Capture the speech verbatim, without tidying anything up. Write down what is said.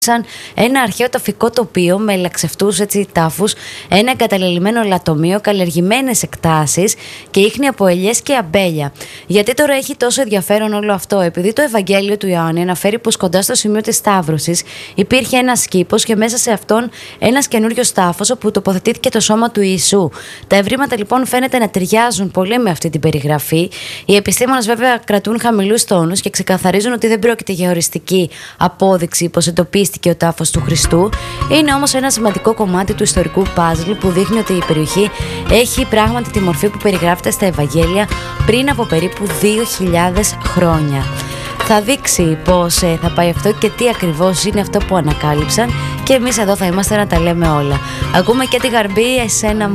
σαν ένα αρχαίο ταφικό τοπίο με λαξευτούς έτσι, τάφους, ένα εγκαταλελειμμένο λατομείο, καλλιεργημένες εκτάσεις και ίχνη από ελιές και αμπέλια. Γιατί τώρα έχει τόσο ενδιαφέρον όλο αυτό? Επειδή το Ευαγγέλιο του Ιωάννη αναφέρει πως κοντά στο σημείο της Σταύρωσης υπήρχε ένας κήπος και μέσα σε αυτόν ένας καινούριος τάφος όπου τοποθετήθηκε το σώμα του Ιησού. Τα ευρήματα λοιπόν φαίνεται να ταιριάζουν πολύ με αυτή την περιγραφή. Οι επιστήμονες βέβαια κρατούν χαμηλούς τόνους και ξεκαθαρίζουν ότι δεν πρόκειται για οριστική απόδειξη πως εντοπίστηκε ο τάφος του Χριστού. Είναι όμως ένα σημαντικό κομμάτι του ιστορικού παζλ που δείχνει ότι η περιοχή έχει πράγματι τη μορφή που περιγράφεται στα Ευαγγέλια πριν από περίπου δύο χιλιάδες χρόνια. Θα δείξει πώς ε, θα πάει αυτό και τι ακριβώς είναι αυτό που ανακάλυψαν και εμείς εδώ θα είμαστε να τα λέμε όλα. Ακούμε και τη Γαρμπή, εσένα